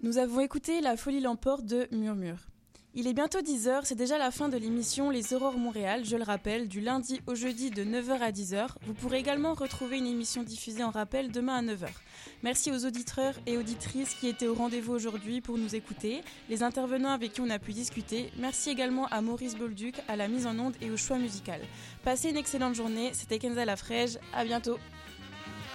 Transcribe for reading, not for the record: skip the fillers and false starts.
Nous avons écouté La folie l'emporte de Murmure. Il est bientôt 10h, c'est déjà la fin de l'émission Les Aurores Montréal, je le rappelle, du lundi au jeudi de 9h à 10h. Vous pourrez également retrouver une émission diffusée en rappel demain à 9h. Merci aux auditeurs et auditrices qui étaient au rendez-vous aujourd'hui pour nous écouter, les intervenants avec qui on a pu discuter. Merci également à Maurice Bolduc, à la mise en onde et au choix musical. Passez une excellente journée, c'était Kenza Lafrège, à bientôt.